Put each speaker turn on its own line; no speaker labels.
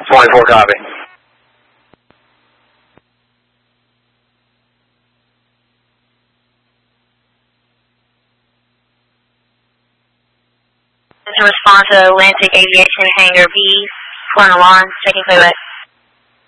24 copy.
To respond to Atlantic Aviation Hangar B, for an alarm, checking playback.